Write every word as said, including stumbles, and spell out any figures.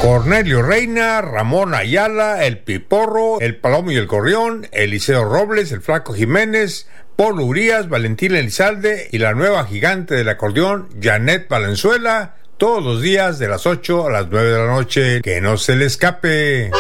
Cornelio Reina, Ramón Ayala, El Piporro, El Palomo y el Gorrión, Eliseo Robles, El Flaco Jiménez, Paul Urias, Valentín Elizalde y la nueva gigante del acordeón, Janet Valenzuela, todos los días de las ocho a las nueve de la noche. Que no se le escape.